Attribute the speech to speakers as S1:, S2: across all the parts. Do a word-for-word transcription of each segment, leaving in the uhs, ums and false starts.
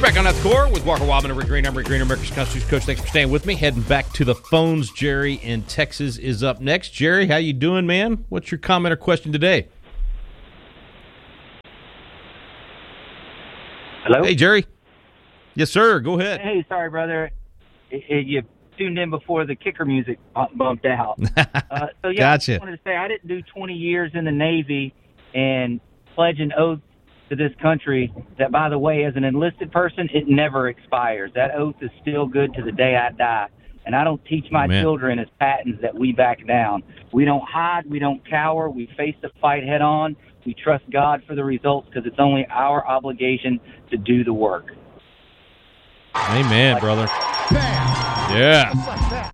S1: Back on At the Core with Walker Wildman and Rick Green. I'm Rick Green, America's Constitution Coach. Thanks for staying with me. Heading back to the phones. Jerry in Texas is up next. Jerry, how you doing, man? What's your comment or question today?
S2: Hello?
S1: Hey, Jerry. Yes, sir. Go ahead.
S2: Hey, sorry, brother. It, it, you tuned in before the kicker music bumped out. Uh, so, yeah,
S1: Gotcha.
S2: I just wanted to say I didn't do twenty years in the Navy and pledge an oath to this country that, by the way, as an enlisted person, it never expires. That oath is still good to the day I die. And I don't teach my
S1: Amen.
S2: children as patents that we back down. We don't hide. We don't cower. We face the fight head on. We trust God for the results because it's only our obligation to do the work.
S1: Amen, brother. Yeah.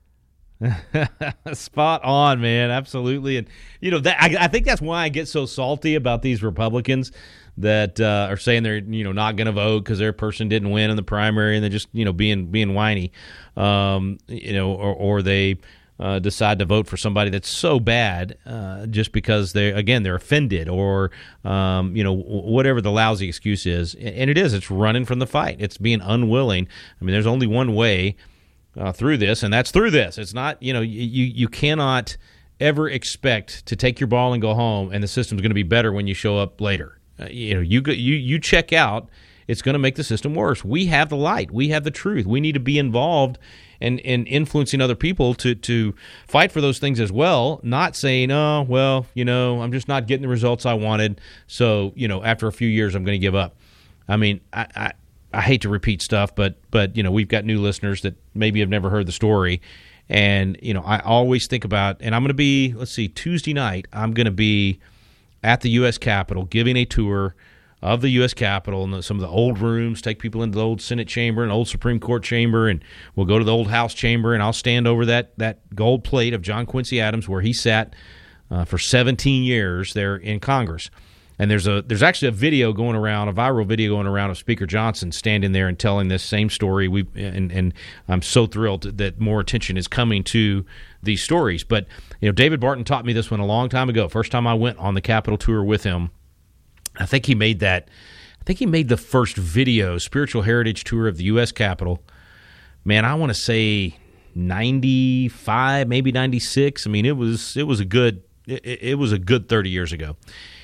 S1: Spot on, man. Absolutely. And, you know, that I, I think that's why I get so salty about these Republicans that uh, are saying they're, you know, not going to vote because their person didn't win in the primary and they're just, you know, being being whiny, um, you know, or, or they uh, decide to vote for somebody that's so bad uh, just because they, again, they're offended or, um, you know, whatever the lousy excuse is. And it is. It's running from the fight. It's being unwilling. I mean, there's only one way Uh, through this, and that's through this. It's not, you know, you you cannot ever expect to take your ball and go home, and the system's going to be better when you show up later. Uh, you know, you go, you you check out, it's going to make the system worse. We have the light, we have the truth. We need to be involved and in influencing other people to to fight for those things as well. Not saying, oh, well, you know, I'm just not getting the results I wanted, so you know, after a few years, I'm going to give up. I mean, I. I I hate to repeat stuff, but but you know we've got new listeners that maybe have never heard the story, and you know I always think about, and I'm going to be, let's see, Tuesday night I'm going to be at the U S Capitol giving a tour of the U S Capitol and some of the old rooms, take people into the old Senate chamber and old Supreme Court chamber, and we'll go to the old House chamber, and I'll stand over that that gold plate of John Quincy Adams where he sat uh, for seventeen years there in Congress. And there's a there's actually a video going around, a viral video going around of Speaker Johnson standing there and telling this same story. We and, and I'm so thrilled that more attention is coming to these stories. But you know, David Barton taught me this one a long time ago. First time I went on the Capitol tour with him, I think he made that. I think he made the first video spiritual heritage tour of the U S Capitol. Man, I want to say ninety-five, maybe ninety-six. I mean, it was it was a good it, it was a good thirty years ago.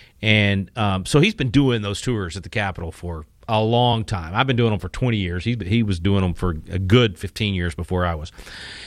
S1: And um, so he's been doing those tours at the Capitol for a long time. I've been doing them for twenty years. He he was doing them for a good fifteen years before I was.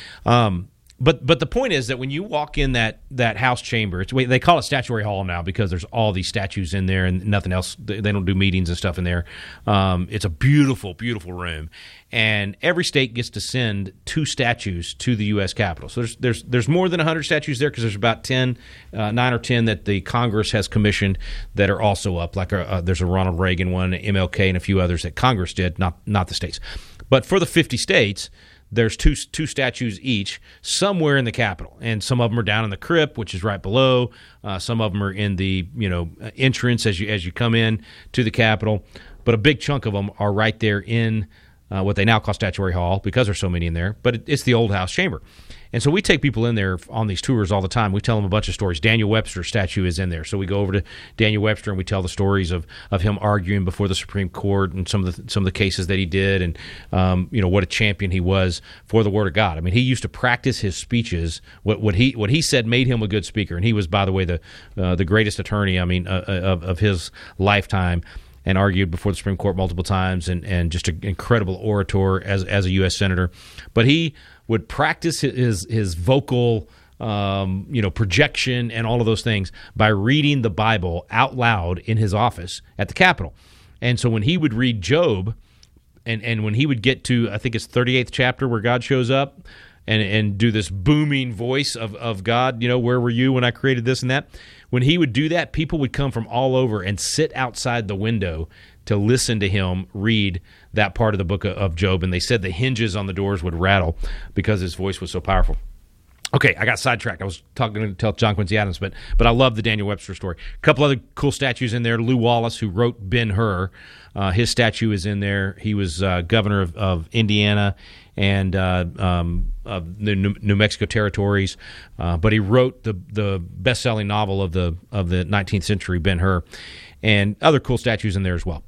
S1: Um, but but the point is that when you walk in that that House chamber, it's they call it Statuary Hall now because there's all these statues in there and nothing else. They don't do meetings and stuff in there. Um, it's a beautiful, beautiful room. And every state gets to send two statues to the U S Capitol. So there's there's there's more than one hundred statues there because there's about ten, uh, nine or ten that the Congress has commissioned that are also up. Like a, uh, there's a Ronald Reagan one, M L K, and a few others that Congress did, not not the states. But for the fifty states, there's two two statues each somewhere in the Capitol, and some of them are down in the crypt, which is right below. Uh, some of them are in the you know entrance as you as you come in to the Capitol. But a big chunk of them are right there in Uh, what they now call Statuary Hall because there's so many in there, but it, it's the old House chamber. And so we take people in there on these tours all the time. We tell them a bunch of stories. Daniel Webster's statue is in there. So we go over to Daniel Webster and we tell the stories of, of him arguing before the Supreme Court and some of the some of the cases that he did and, um, you know, what a champion he was for the Word of God. I mean, he used to practice his speeches. What, what he what he said made him a good speaker. And he was, by the way, the uh, the greatest attorney, I mean, uh, of, of his lifetime, and argued before the Supreme Court multiple times, and, and just an incredible orator as as a U S senator. But he would practice his his vocal, um, you know, projection and all of those things by reading the Bible out loud in his office at the Capitol. And so when he would read Job, and, and when he would get to, I think it's thirty-eighth chapter where God shows up, and and do this booming voice of, of God, you know, where were you when I created this and that? When he would do that, people would come from all over and sit outside the window to listen to him read that part of the book of Job. And they said the hinges on the doors would rattle because his voice was so powerful. Okay, I got sidetracked. I was talking to tell John Quincy Adams, but but I love the Daniel Webster story. A couple other cool statues in there. Lew Wallace, who wrote Ben-Hur, uh, his statue is in there. He was uh, governor of, of Indiana and uh, um, of the New Mexico territories, uh, but he wrote the the best-selling novel of the of the nineteenth century, Ben-Hur, and other cool statues in there as well. But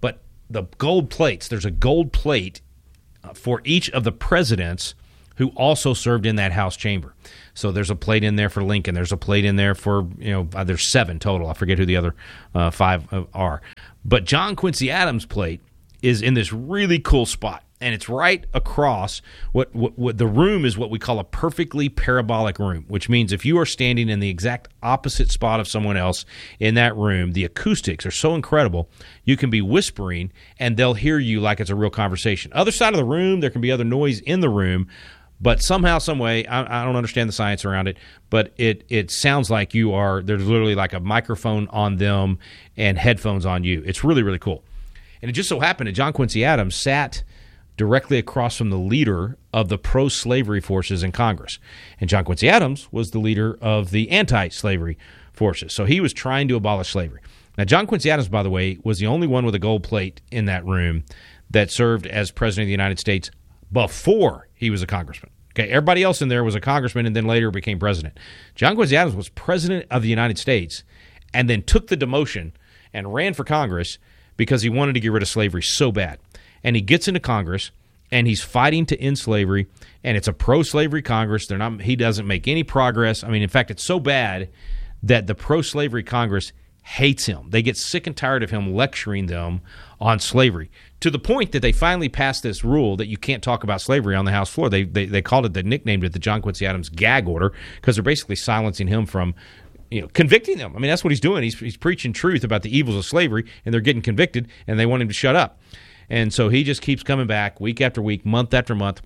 S1: the gold plates. There's a gold plate for each of the presidents who also served in that House chamber. So there's a plate in there for Lincoln. There's a plate in there for, you know, uh, there's seven total. I forget who the other uh, five uh, are. But John Quincy Adams' plate is in this really cool spot. And it's right across what, what, what the room is what we call a perfectly parabolic room, which means if you are standing in the exact opposite spot of someone else in that room, the acoustics are so incredible, you can be whispering and they'll hear you like it's a real conversation. Other side of the room, there can be other noise in the room, but somehow, some way, I, I don't understand the science around it, but it, it sounds like you are, there's literally like a microphone on them and headphones on you. It's really, really cool. And it just so happened that John Quincy Adams sat directly across from the leader of the pro-slavery forces in Congress. And John Quincy Adams was the leader of the anti-slavery forces. So he was trying to abolish slavery. Now, John Quincy Adams, by the way, was the only one with a gold plate in that room that served as president of the United States before he was a congressman. Okay, everybody else in there was a congressman and then later became president. John Quincy Adams was president of the United States and then took the demotion and ran for Congress because he wanted to get rid of slavery so bad. And he gets into Congress, and he's fighting to end slavery, and it's a pro-slavery Congress. They're not. He doesn't make any progress. I mean, in fact, it's so bad that the pro-slavery Congress hates him. They get sick and tired of him lecturing them on slavery, to the point that they finally passed this rule that you can't talk about slavery on the House floor. They they, they called it, they nicknamed it the John Quincy Adams gag order, because they're basically silencing him from, you know, convicting them. I mean, that's what he's doing. He's, he's preaching truth about the evils of slavery, and they're getting convicted, and they want him to shut up. And so he just keeps coming back week after week, month after month,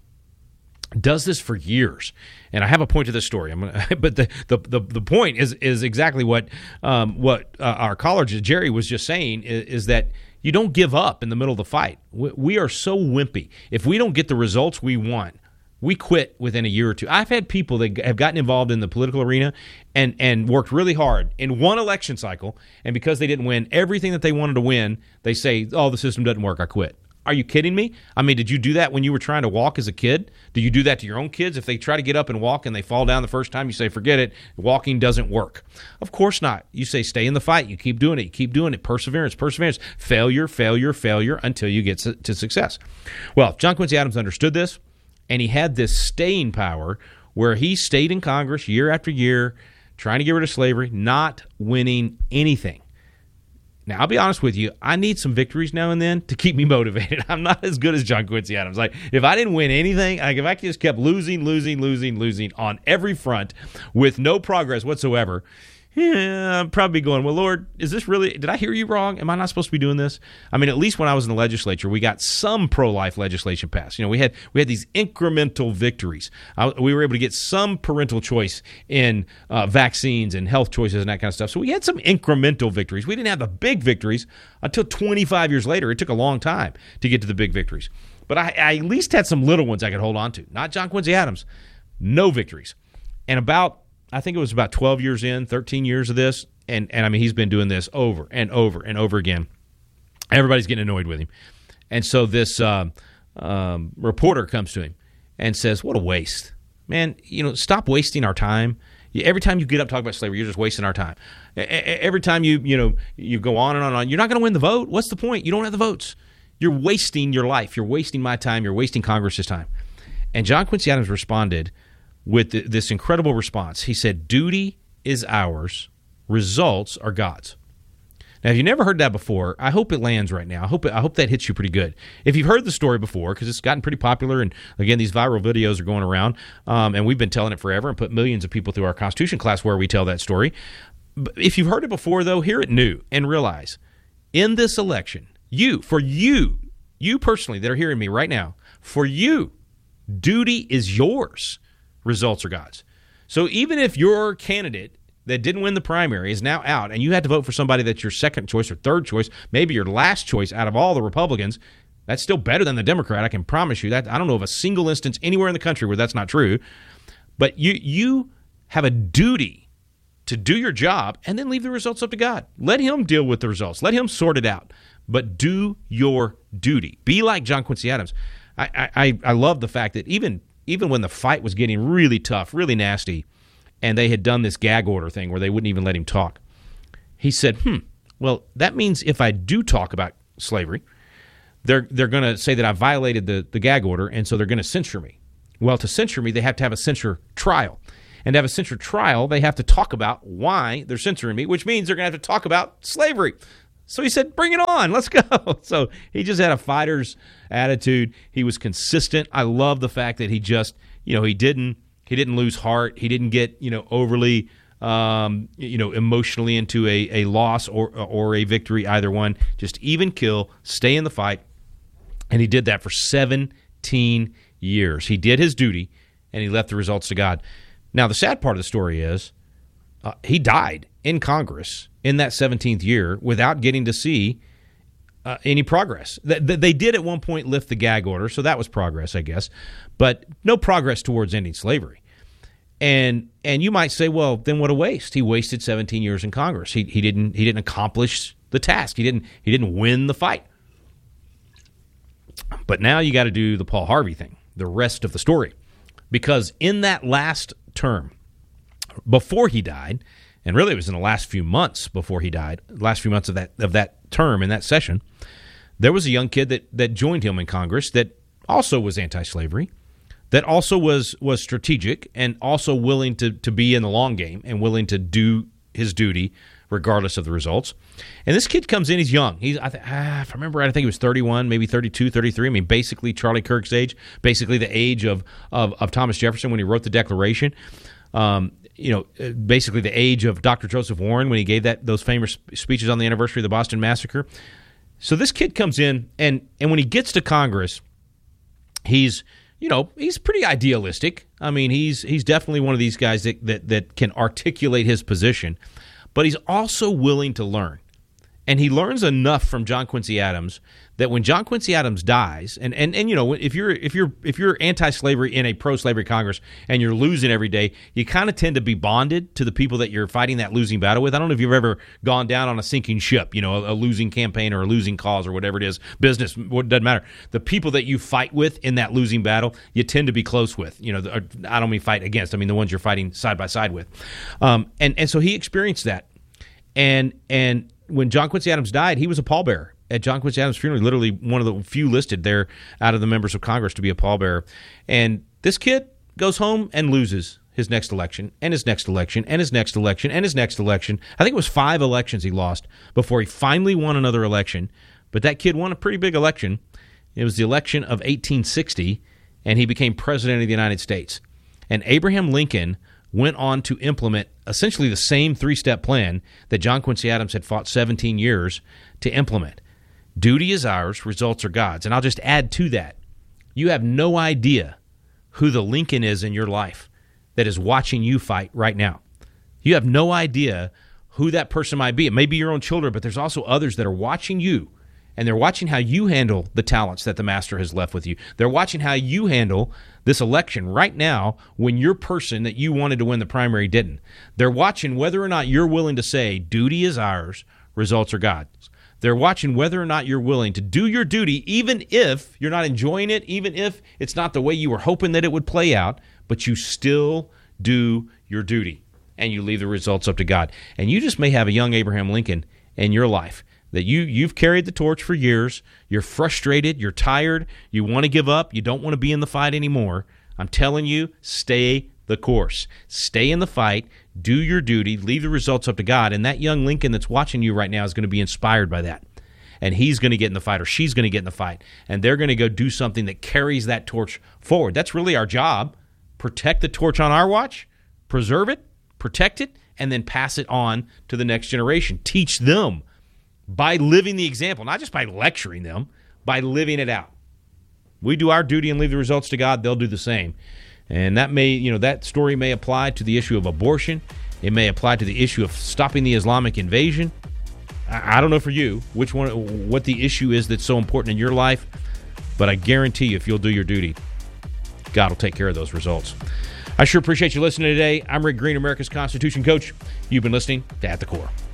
S1: does this for years. And I have a point to this story. I'm gonna, but the, the, the, the point is is exactly what um, what uh, our caller, Jerry, was just saying, is, is that you don't give up in the middle of the fight. We, we are so wimpy. If we don't get the results we want, we quit within a year or two. I've had people that have gotten involved in the political arena and, and worked really hard in one election cycle, and because they didn't win everything that they wanted to win, they say, oh, the system doesn't work, I quit. Are you kidding me? I mean, did you do that when you were trying to walk as a kid? Do you do that to your own kids? If they try to get up and walk and they fall down the first time, you say, forget it, walking doesn't work. Of course not. You say, stay in the fight. You keep doing it. You keep doing it. Perseverance, perseverance, failure, failure, failure, until you get to success. Well, John Quincy Adams understood this, and he had this staying power where he stayed in Congress year after year, trying to get rid of slavery, not winning anything. Now, I'll be honest with you, I need some victories now and then to keep me motivated. I'm not as good as John Quincy Adams. Like, if I didn't win anything, like if I just kept losing, losing, losing, losing on every front with no progress whatsoever, yeah, I'm probably going, well, Lord, is this really, did I hear you wrong? Am I not supposed to be doing this? I mean, at least when I was in the legislature, we got some pro-life legislation passed. You know, we had we had these incremental victories. I, we were able to get some parental choice in uh, vaccines and health choices and that kind of stuff. So we had some incremental victories. We didn't have the big victories until twenty-five years later. It took a long time to get to the big victories. But I, I at least had some little ones I could hold on to. Not John Quincy Adams. No victories. And about I think it was about twelve years in, thirteen years of this, and, and I mean, he's been doing this over and over and over again. Everybody's getting annoyed with him. And so this uh, um, reporter comes to him and says, what a waste. Man, you know, stop wasting our time. Every time you get up and talk about slavery, you're just wasting our time. Every time you, you know, you go on and on and on, you're not going to win the vote. What's the point? You don't have the votes. You're wasting your life. You're wasting my time. You're wasting Congress's time. And John Quincy Adams responded with this incredible response. He said, duty is ours, results are God's. Now, if you've never heard that before, I hope it lands right now. I hope it, I hope that hits you pretty good. If you've heard the story before, because it's gotten pretty popular, and again, these viral videos are going around, um, and we've been telling it forever and put millions of people through our Constitution class where we tell that story. If you've heard it before, though, hear it new and realize, in this election, you, for you, you personally that are hearing me right now, for you, duty is yours. Results are God's. So even if your candidate that didn't win the primary is now out and you had to vote for somebody that's your second choice or third choice, maybe your last choice out of all the Republicans, that's still better than the Democrat. I can promise you that. I don't know of a single instance anywhere in the country where that's not true. But you you have a duty to do your job and then leave the results up to God. Let him deal with the results. Let him sort it out. But do your duty. Be like John Quincy Adams. I I, I love the fact that even Even when the fight was getting really tough, really nasty, and they had done this gag order thing where they wouldn't even let him talk, he said, hmm, well, that means if I do talk about slavery, they're they're going to say that I violated the, the gag order, and so they're going to censure me. Well, to censure me, they have to have a censure trial. And to have a censure trial, they have to talk about why they're censoring me, which means they're going to have to talk about slavery. So he said, bring it on. Let's go. So he just had a fighter's attitude. He was consistent. I love the fact that he just, you know, he didn't he didn't lose heart. He didn't get, you know, overly, um, you know, emotionally into a, a loss or or a victory, either one. Just even kill, stay in the fight. And he did that for seventeen years. He did his duty, and he left the results to God. Now, the sad part of the story is uh, he died in Congress in that seventeenth year without getting to see uh, any progress. Th- they did at one point lift the gag order, so that was progress, I guess, but no progress towards ending slavery. And and you might say, well, then what a waste. He wasted seventeen years in Congress. He he didn't he didn't accomplish the task. He didn't he didn't win the fight. But now you got to do the Paul Harvey thing, the rest of the story. Because in that last term, before he died, and really it was in the last few months before he died, last few months of that of that term in that session, there was a young kid that, that joined him in Congress that also was anti-slavery, that also was was strategic and also willing to, to be in the long game and willing to do his duty regardless of the results. And this kid comes in, he's young. He's I th- ah, if I remember right, I think he was thirty-one, maybe thirty-two, thirty-three. I mean, basically Charlie Kirk's age, basically the age of, of, of Thomas Jefferson when he wrote the Declaration. Um, you know, basically the age of Doctor Joseph Warren when he gave that those famous speeches on the anniversary of the Boston Massacre. So this kid comes in, and and when he gets to Congress, he's you know he's pretty idealistic. I mean, he's he's definitely one of these guys that that, that can articulate his position. But he's also willing to learn. And he learns enough from John Quincy Adams that when John Quincy Adams dies, and, and, and you know, if you're if you're if you're anti-slavery in a pro-slavery Congress and you're losing every day, you kind of tend to be bonded to the people that you're fighting that losing battle with. I don't know if you've ever gone down on a sinking ship, you know, a, a losing campaign or a losing cause or whatever it is, business, it doesn't matter. The people that you fight with in that losing battle, you tend to be close with. You know, the, I don't mean fight against. I mean the ones you're fighting side by side with. Um, and and so he experienced that, and and. When John Quincy Adams died, he was a pallbearer at John Quincy Adams' funeral. Literally one of the few listed there out of the members of Congress to be a pallbearer. And this kid goes home and loses his next election, and his next election, and his next election, and his next election. I think it was five elections he lost before he finally won another election. But that kid won a pretty big election. It was the election of eighteen sixty, and he became president of the United States. And Abraham Lincoln went on to implement essentially the same three-step plan that John Quincy Adams had fought seventeen years to implement. Duty is ours, results are God's. And I'll just add to that, you have no idea who the Lincoln is in your life that is watching you fight right now. You have no idea who that person might be. It may be your own children, but there's also others that are watching you, and they're watching how you handle the talents that the Master has left with you. They're watching how you handle this election right now when your person that you wanted to win the primary didn't. They're watching whether or not you're willing to say, duty is ours, results are God's. They're watching whether or not you're willing to do your duty, even if you're not enjoying it, even if it's not the way you were hoping that it would play out, but you still do your duty, and you leave the results up to God. And you just may have a young Abraham Lincoln in your life that you, you've carried the torch for years, you're frustrated, you're tired, you want to give up, you don't want to be in the fight anymore. I'm telling you, stay the course. Stay in the fight, do your duty, leave the results up to God, and that young Lincoln that's watching you right now is going to be inspired by that. And he's going to get in the fight, or she's going to get in the fight, and they're going to go do something that carries that torch forward. That's really our job. Protect the torch on our watch, preserve it, protect it, and then pass it on to the next generation. Teach them by living the example, not just by lecturing them, by living it out. We do our duty and leave the results to God. They'll do the same. And that may, you know, that story may apply to the issue of abortion. It may apply to the issue of stopping the Islamic invasion. I, I don't know for you which one, what the issue is that's so important in your life, but I guarantee you if you'll do your duty, God will take care of those results. I sure appreciate you listening today. I'm Rick Green, America's Constitution Coach. You've been listening to At the Core.